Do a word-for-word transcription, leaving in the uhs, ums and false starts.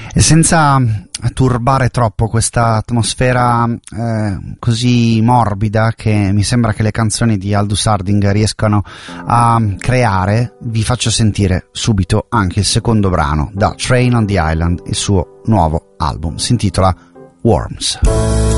E senza turbare troppo questa atmosfera eh, così morbida che mi sembra che le canzoni di Aldous Harding riescano a creare, vi faccio sentire subito anche il secondo brano da Train on the Island, il suo nuovo album, si intitola Worms.